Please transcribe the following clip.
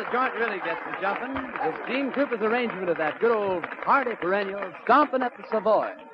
the joint really gets to jumping is Gene Krupa's arrangement of that good old hearty perennial Stompin' at the Savoy.